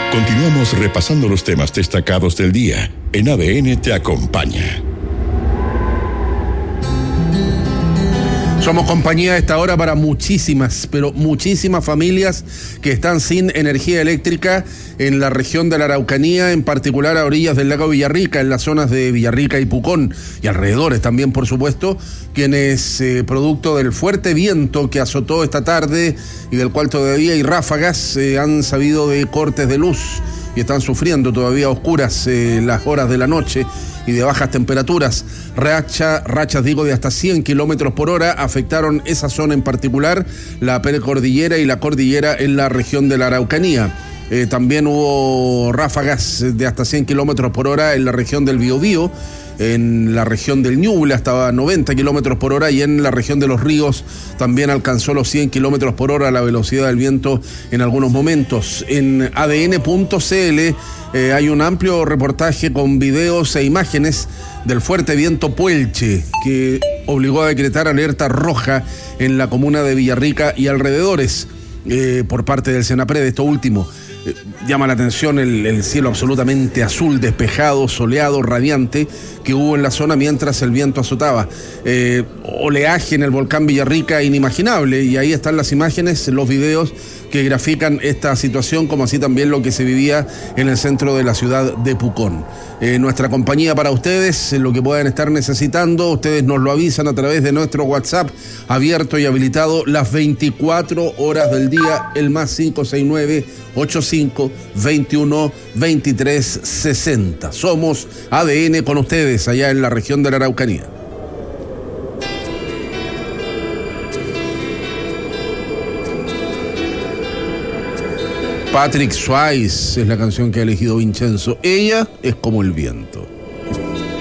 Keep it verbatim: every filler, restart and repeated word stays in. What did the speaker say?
Continuamos repasando los temas destacados del día. En A D N te acompaña. Somos compañía a esta hora para muchísimas, pero muchísimas familias que están sin energía eléctrica en la región de la Araucanía, en particular a orillas del lago Villarrica, en las zonas de Villarrica y Pucón, y alrededores también, por supuesto, quienes, eh, producto del fuerte viento que azotó esta tarde y del cual todavía hay ráfagas, eh, han sabido de cortes de luz y están sufriendo todavía oscuras eh, las horas de la noche y de bajas temperaturas. Racha, rachas, digo, de hasta cien kilómetros por hora afectaron esa zona en particular, la precordillera y la cordillera en la región de la Araucanía. Eh, también hubo ráfagas de hasta cien kilómetros por hora en la región del Biobío, en la región del Ñuble hasta noventa kilómetros por hora, y en la región de los ríos también alcanzó los cien kilómetros por hora la velocidad del viento en algunos momentos. En A D N punto C L eh, hay un amplio reportaje con videos e imágenes del fuerte viento Puelche, que obligó a decretar alerta roja en la comuna de Villarrica y alrededores eh, por parte del Senapred. Esto último eh, llama la atención el, el cielo absolutamente azul, despejado, soleado, radiante que hubo en la zona mientras el viento azotaba. Eh, oleaje en el volcán Villarrica inimaginable, y ahí están las imágenes, los videos que grafican esta situación, como así también lo que se vivía en el centro de la ciudad de Pucón. Eh, nuestra compañía para ustedes, lo que puedan estar necesitando, ustedes nos lo avisan a través de nuestro WhatsApp, abierto y habilitado las veinticuatro horas del día, el más cinco seis nueve, ochenta y cinco, veintiuno, veintitrés, sesenta. Somos A D N con ustedes allá en la región de la Araucanía. Patrick Swayze es la canción que ha elegido Vincenzo. Ella es como el viento.